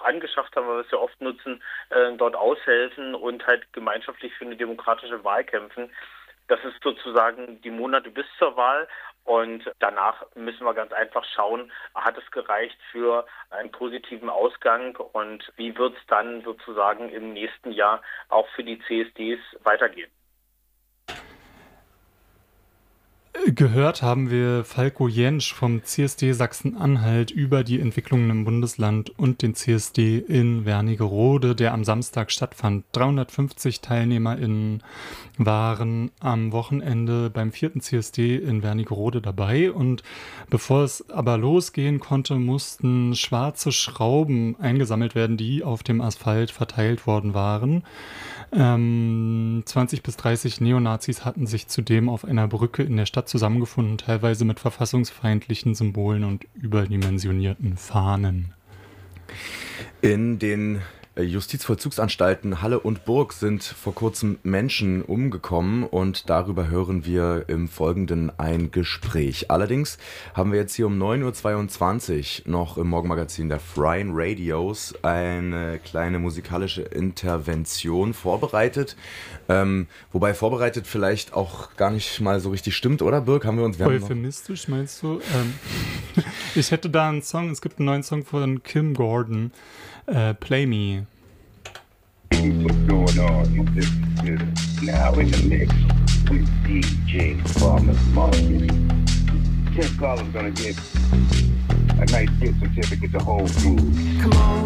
auch angeschafft haben, weil wir es ja oft nutzen, dort aushelfen und halt gemeinschaftlich für eine demokratische Wahl kämpfen. Das ist sozusagen die Monate bis zur Wahl und danach müssen wir ganz einfach schauen, hat es gereicht für einen positiven Ausgang und wie wird es dann sozusagen im nächsten Jahr auch für die CSDs weitergehen. Gehört haben wir Falko Jentsch vom CSD Sachsen-Anhalt über die Entwicklungen im Bundesland und den CSD in Wernigerode, der am Samstag stattfand. 350 TeilnehmerInnen waren am Wochenende beim 4. CSD in Wernigerode dabei. Und bevor es aber losgehen konnte, mussten schwarze Schrauben eingesammelt werden, die auf dem Asphalt verteilt worden waren. 20 bis 30 Neonazis hatten sich zudem auf einer Brücke in der Stadt zusammengefunden, teilweise mit verfassungsfeindlichen Symbolen und überdimensionierten Fahnen. In den Justizvollzugsanstalten Halle und Burg sind vor kurzem Menschen umgekommen und darüber hören wir im Folgenden ein Gespräch. Allerdings haben wir jetzt hier um 9.22 Uhr noch im Morgenmagazin der Freien Radios eine kleine musikalische Intervention vorbereitet. Wobei vorbereitet vielleicht auch gar nicht mal so richtig stimmt, oder Birk? Euphemistisch meinst du? Ich hätte da einen Song, es gibt einen neuen Song von Kim Gordon. Play Me. What's going on? This is now in the mix with DJ Farmer Marcus. Tim Collins gonna get a nice gift certificate to Whole Foods. Come on.